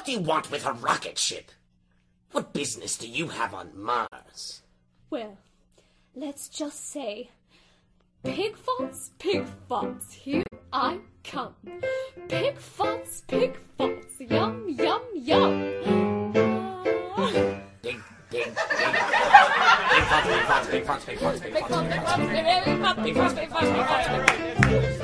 do you want with a rocket ship? What business do you have on Mars? Well, let's just say, pig farts, here I come. Pig farts, yum, yum, yum. Big farts.